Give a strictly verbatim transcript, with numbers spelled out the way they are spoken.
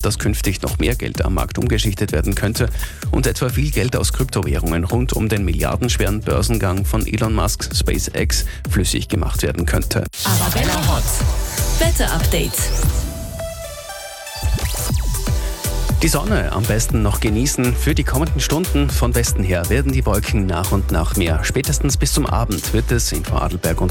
dass künftig noch mehr Geld am Markt umgeschichtet werden könnte und etwa viel Geld aus Kryptowährungen rund um den milliardenschweren Börsengang von Elon Musk SpaceX flüssig gemacht werden könnte. Arabella Hot. Wetter-Update. Die Sonne am besten noch genießen. Für die kommenden Stunden von Westen her werden die Wolken nach und nach mehr. Spätestens bis zum Abend wird es in Vorarlberg und